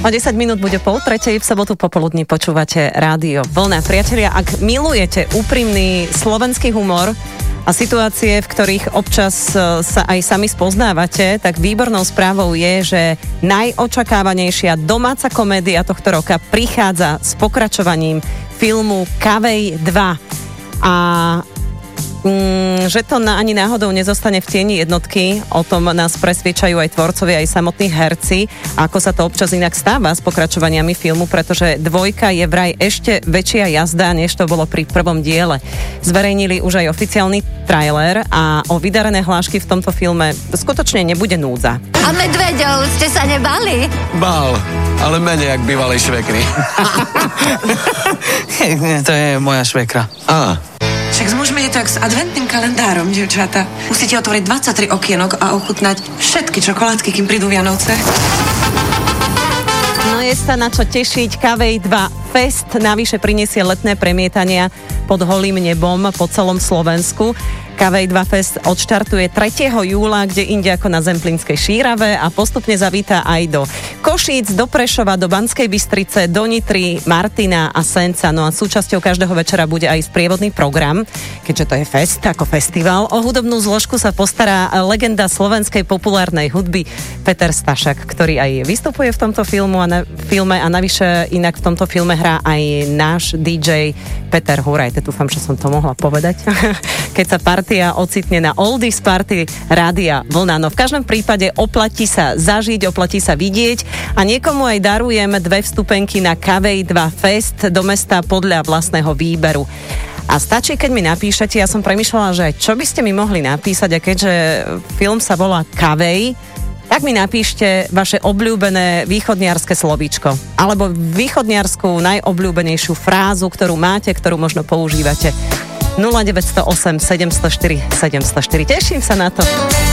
O 10 minút bude 2:30, v sobotu popoludní počúvate Rádio Vlna. Priatelia, ak milujete úprimný slovenský humor a situácie, v ktorých občas sa aj sami spoznávate, tak výbornou správou je, že najočakávanejšia domáca komédia tohto roka prichádza s pokračovaním filmu Kavej 2. A že to ani náhodou nezostane v tieni jednotky, o tom nás presviečajú aj tvorcovia, aj samotní herci, ako sa to občas inak stáva s pokračovaniami filmu, pretože dvojka je vraj ešte väčšia jazda, než to bolo pri prvom diele. Zverejnili už aj oficiálny trailer a o vydarené hlášky v tomto filme skutočne nebude núdza. A medveďov ste sa nebali? Bál, ale menej jak bývalej švekry. To je moja švekra. Však zmôžeme je to jak s adventným kalendárom, dievčata. Musíte otvoriť 23 okienok a ochutnať všetky čokoládky, kým prídu Vianoce. No je sa na čo tešiť. Kavej 2 Fest navyše prinesie letné premietania pod holým nebom po celom Slovensku. Kavej 2 Fest odštartuje 3. júla, kde inde ako na Zemplínskej Šírave a postupne zavíta aj do Košíc, do Prešova, do Banskej Bystrice, do Nitry, Martina a Senca. No a súčasťou každého večera bude aj sprievodný program, keďže to je fest ako festival. O hudobnú zložku sa postará legenda slovenskej populárnej hudby Peter Stašak, ktorý aj vystupuje v tomto filme a navyše inak v tomto filme hrá aj náš DJ Peter Huraj. Dúfam, že som to mohla povedať. Keď sa partia ocitne na Oldies Party Rádia Vlna. No v každom prípade oplatí sa zažiť, oplatí sa vidieť a niekomu aj darujem 2 vstupenky na Kavej 2 Fest do mesta podľa vlastného výberu. A stačí, keď mi napíšete, ja som premýšľala, že čo by ste mi mohli napísať, a keďže film sa volá Kavej, tak mi napíšte vaše obľúbené východniarske slovíčko. Alebo východniarsku najobľúbenejšiu frázu, ktorú máte, ktorú možno používate. 0908 704 704. Teším sa na to.